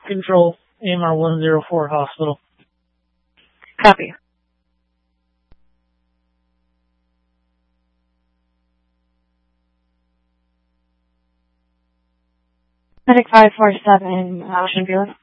Control, AMR 104 Hospital. Copy. Medic 547, Ocean View.